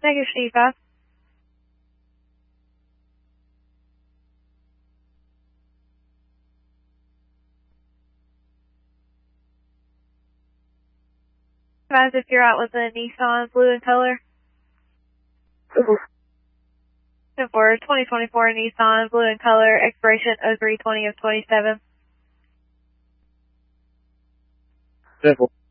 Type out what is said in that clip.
Negative Steve 5. Advise if you're out with a Nissan blue in color. For 2024 Nissan blue in color, expiration 03/20 of 27. Simple.